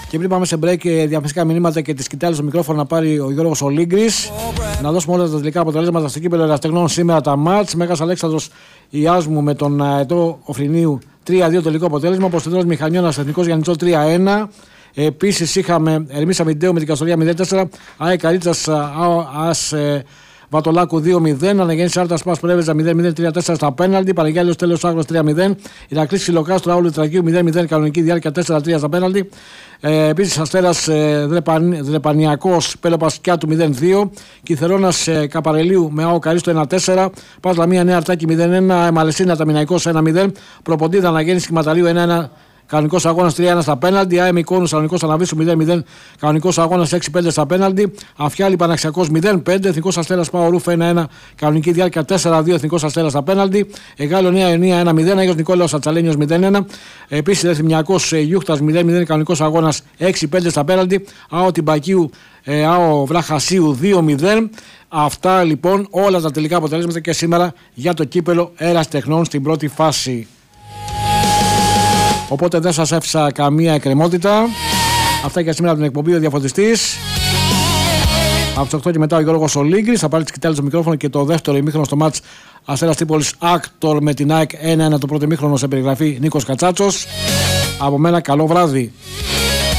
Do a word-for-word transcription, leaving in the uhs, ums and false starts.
Και πριν πάμε σε break, διαφημιστικά μηνύματα και τη κοιτάλη στο μικρόφωνο να πάρει ο Γιώργος Ολύγκρης. Να δώσουμε όλα τα τελικά αποτελέσματα στο κύπελλο Εραστεχνών σήμερα τα μάτς. Μέγας Αλέξανδρος Ιάσμου με τον Αετό Οφρινίου τρία δύο τελικό αποτέλεσμα. Αποστολός Μηχανιώνας Εθνικός Γιαννιτσό τρία ένα. Επίσης είχαμε Ερμής Αμυντέου με την Καστορία μηδέν τέσσερα. ΑΕ Καρίτσας ΑΣ Βατολάκου δύο μηδέν. Αναγέννηση Άρτας Πας Πρέβεζα μηδέν μηδέν τρία τέσσερα στα πέναλτι. Παναγιάλιος Τέλος Άγρος τρία μηδέν. Ηρακλής Ξυλοκάστρο Άουλου Τρακίου μηδέν μηδέν. Κανονική διάρκεια τέσσερα τρία στα πέναλτι. Ε, Επίσης Αστέρας ε, Δρεπανιακός Πέλοπας Κιάτου μηδέν δύο. Κιθερώνας ε, Καπαρελίου με ΑΟ Καρίστο ένα τέσσερα. Πας Λαμία Νέα Αρτάκη μηδέν ένα. Μαλαισίνα Ταμιναϊκός ένα μηδέν. Προποντίδα Αναγέννηση Κυματαλίου ένα ένα. Κανονικός αγώνας τρία ένα στα πέναλτι. ΑΕ Μηκόνος Κανονικός Αναβίσου μηδέν μηδέν. Κανονικός αγώνας έξι πέντε στα πέναλτι. Αφιάλη Παναξιακός μηδέν πέντε. Εθνικός Αστέρας Πάο Ρούφ ένα ένα. Κανονική διάρκεια τέσσερα δύο. Εθνικός Αστέρας στα πέναλτι. Εγάλο Νέα Ιωνία ένα μηδέν. Άγιος Νικόλαος Ατσαλένιος μηδέν ένα. Επίσης Εθνιακός Γιούχτας μηδέν μηδέν. Κανονικός αγώνας έξι πέντε στα πέναλτι. ΑΟ Τυμπακίου ΑΟ Βραχασίου δύο μηδέν. Αυτά λοιπόν όλα τα τελικά αποτελέσματα και σήμερα για το κύπελλο Εραστεχνών στην πρώτη φάση. Οπότε δεν σας άφησα καμία εκκρεμότητα. Αυτά για σήμερα από την εκπομπή ο Διαφωτιστής. Από τις οκτώ και μετά ο Γιώργος Ολύγκρης θα πάρει τις κοιτάλες στο μικρόφωνο και το δεύτερο ημίχρονο στο μάτς Αστέρας Τρίπολης Άκτορ με την ΑΕΚ ένα ένα το πρώτο ημίχρονο σε περιγραφή Νίκος Κατσάτσος. Από μένα καλό βράδυ.